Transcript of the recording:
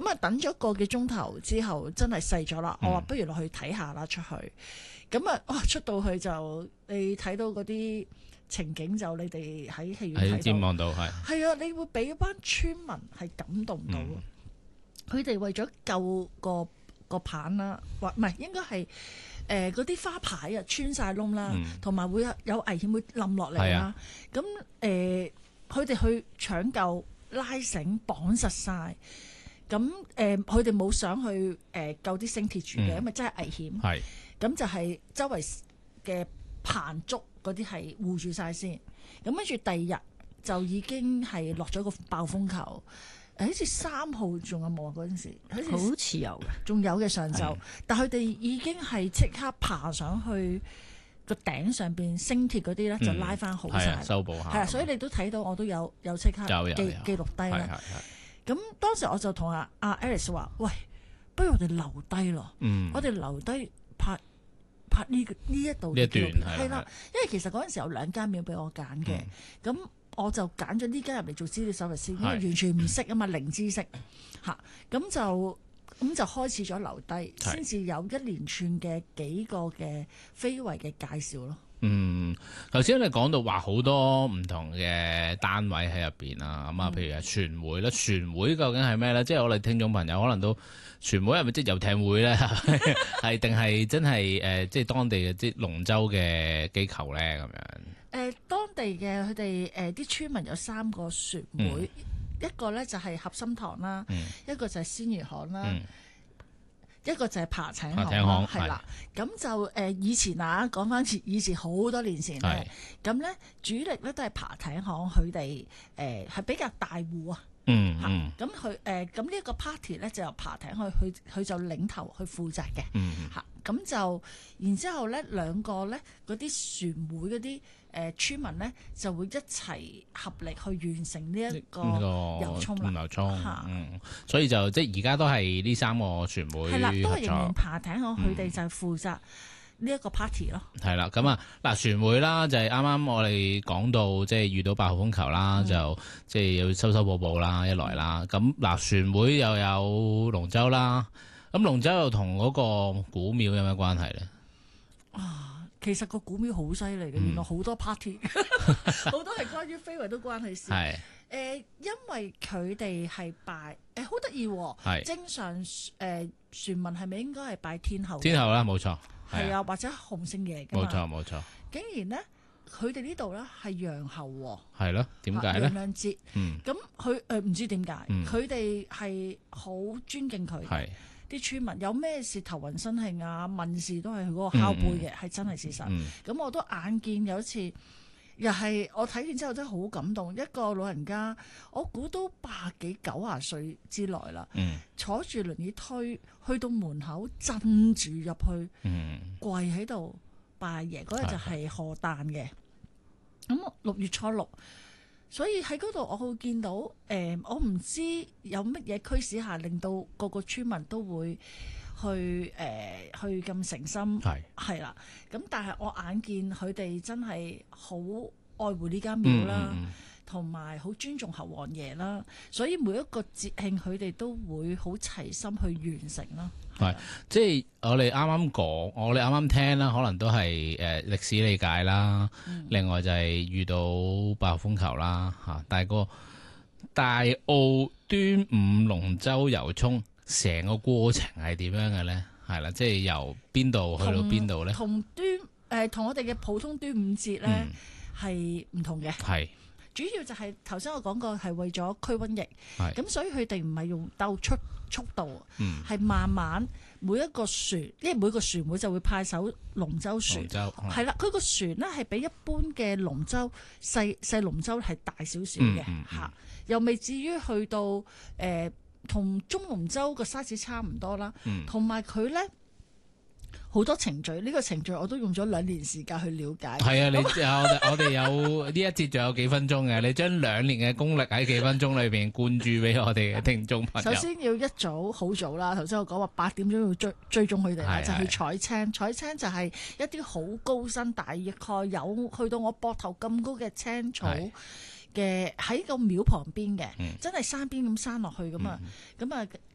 啊等咗個幾鐘頭之後，真係細咗啦。我話不如落去睇下啦，出去。咁啊，出到去就你睇到嗰啲情景，就你哋喺戲院睇到， 喺展望到係啊，你會俾班村民係感動到。佢哋為咗救個棒啦，或唔係應該係嗰啲花牌啊穿晒窿啦，同埋會有危險會冧落嚟啦。咁佢哋去搶救、拉繩、綁實晒。咁佢哋冇想去救啲星鐵住嘅，因為真係危險。係咁就係周圍嘅棚竹嗰啲係護住晒先。咁跟住第二日就已經係落咗個暴風球。好似3號仲有冇啊？嗰陣時好似有嘅，仲有嘅上晝。但佢哋已經係即刻爬上去個頂上邊，星鐵嗰啲咧就拉翻好晒， 修補下。 係啊，所以你都睇到，我都有即刻記錄低啦。咁當時我就同阿 Alice 話：喂，不如我哋留低咯，我哋留低拍呢一度嘅紀錄片係啦。因為其實嗰陣時有2間廟俾我揀嘅，咁。我就揀咗呢間入嚟做資料搜集先，因為完全唔識啊嘛，零知識嚇，咁就開始咗留低，先至有一連串嘅幾個嘅非遺嘅介紹咯。 頭先你講到話好多唔同嘅單位喺入邊啦，咁啊，譬如係船會啦，船會究竟係咩咧？即係我哋聽眾朋友可能都船會係咪即係遊艇會咧？係定係真係即係當地嘅即係龍舟嘅機構咧咁樣？ 當地嘅佢哋啲村民有3個船會，一個咧就係合心堂啦，一個就係鮮魚行啦，一個就係爬艇行，係啦。咁就以前講翻以前好多年前咧，咁咧主力咧都係爬艇行，佢哋係比較大戶啊。咁佢咁呢一個 party 咧就由爬艇佢就領頭去負責嘅。咁就然之後咧2個咧嗰啲船會嗰啲村民咧就會一齊合力去完成呢一個遊涌啦。 所以就即係而家都係呢3個船會係啦，都係仍然爬艇行，佢哋就係負責呢一個 party 咯。 係啦，咁船會啦，就係啱啱我哋講到即係遇到8號風球啦，就即係要修補啦，一來啦。咁船會又有龍舟啦，咁龍舟又同嗰個古廟有咩關係咧？ 其實個古廟好犀利嘅，原來好多 party， 好多係關於非遺都關係事。因為佢哋係拜好得意喎。正常傳聞係咪應該係拜天后？天后啦，冇錯。 係啊，或者洪聖爺嘅嘛。冇錯。竟然咧，佢哋呢度咧係陽后喎。係咯？點解咧？陽亮節。咁佢唔知點解，佢哋係好尊敬佢。啲村民有咩事頭暈身慶啊，問事都係佢嗰個敲杯嘅，係真係事實。咁我都眼見有一次，又係我睇完之後真係好感動。一個老人家，我估都80幾90歲之內啦，坐住輪椅推去到門口，震住入去，跪喺度拜爺。嗰日就係賀誕嘅。咁6月初6。所以喺嗰度我會見到，我唔知有乜嘢驅使下令到個個村民都會去咁誠心，係啦。咁但係我眼見佢哋真係好愛護呢間廟啦，同埋好尊重侯王爺啦。所以每一個節慶佢哋都會好齊心去完成啦。 係，即係我哋啱啱講，我哋啱啱聽啦，可能都係歷史理解啦。另外就係遇到8號風球啦嚇，但係個大澳端午龍舟遊涌成個過程係點樣嘅咧？係啦，即係由邊度去到邊度咧？ 同我哋嘅普通端午節咧係唔同嘅。係。主要就係頭先我講過係為咗驅瘟疫，咁所以佢哋唔係用鬥速度，係慢慢每一個船，因為每個船會就會派艘龍舟船，係啦，佢個船咧係比一般嘅龍舟細龍舟係大少少嘅嚇，又未至於去到同中龍舟個 size 差唔多啦，同埋佢咧。好多程序，呢個程序我都用咗2年時間去了解。係啊，我哋有呢一節仲有幾分鐘嘅，你將2年嘅功力喺幾分鐘裏邊灌注俾我哋嘅聽眾朋友。 首先要一早好早啦，頭先我講話8點鐘要追蹤佢哋啦，就去採青。採青就係一啲好高身，大概有去到我膊頭咁高嘅青草嘅喺個廟旁邊嘅，真係山邊咁山落去咁啊！咁啊